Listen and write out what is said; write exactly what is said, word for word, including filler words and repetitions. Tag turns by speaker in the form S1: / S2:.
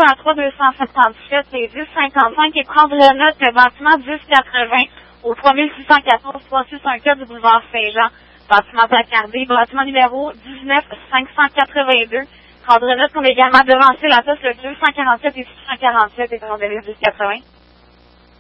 S1: à trois deux cent soixante-sept et dix cinquante-cinq et prendre note le bâtiment dix quatre-vingts au trois mille six cent quatorze trois cent soixante-quatre du boulevard Saint-Jean, bâtiment placardé, bâtiment numéro dix-neuf cinq cent quatre-vingt-deux. Prendre note qu'on est également devancé la poste le deux cent quarante-sept et six cent quarante-sept et prendre le dix quatre-vingts.